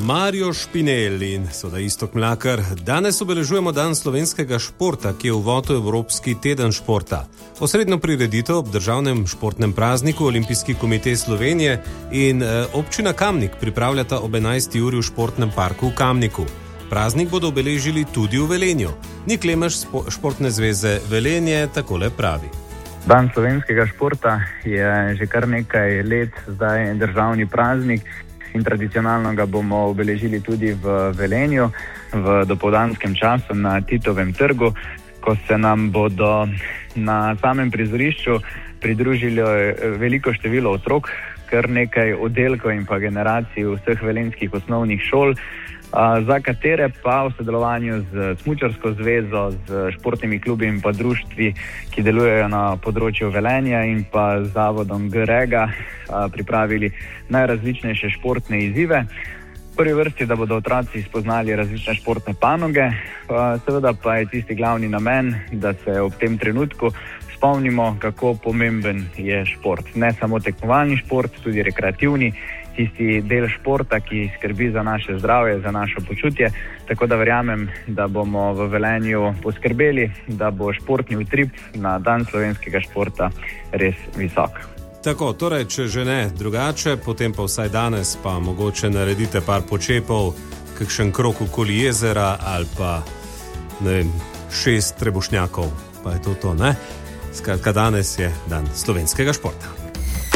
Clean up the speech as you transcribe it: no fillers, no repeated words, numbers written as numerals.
Mario Špinel in soda Iztok Mlakar. Danes obeležujemo Dan slovenskega športa, ki je uvodu Evropski teden športa. Osrednjo prireditev ob državnem športnem prazniku Olimpijski komitej Slovenije in občina Kamnik pripravljata ob 11. uri v športnem parku v Kamniku. Praznik bodo obeležili tudi v Velenju. Nik Lemeš Športne zveze Velenje takole pravi. Dan slovenskega športa je že kar nekaj let zdaj državni praznik in tradicionalno ga bomo obeležili tudi v Velenju v dopoldanskem času na Titovem trgu, ko se nam bodo na samem prizorišču pridružili veliko število otrok, kar nekaj oddelkov in pa generacij vseh velenjskih osnovnih šol, za katere pa v sodelovanju z Smučarsko zvezo, z športnimi klubi in pa društvi, ki delujejo na področju Velenja in pa z zavodom GREGA pripravili najrazličnejše športne izzive. V prvi vrsti, da bodo otroci spoznali različne športne panoge, seveda pa je tisti glavni namen, da se ob tem trenutku spomnimo, kako pomemben je šport. Ne samo tekmovalni šport, tudi rekreativni, tisti del športa, ki skrbi za naše zdravje, za naše počutje. Tako da verjamem, da bomo v Velenju poskrbeli, da bo športni utrip na Dan slovenskega športa res visok. Tako, torej, če že ne drugače, potem pa vsaj danes pa mogoče naredite par počepov, kakšen krog okoli jezera ali pa, ne vem, 6 trebušnjakov, pa je to, ne? Skratka, danes je Dan slovenskega športa.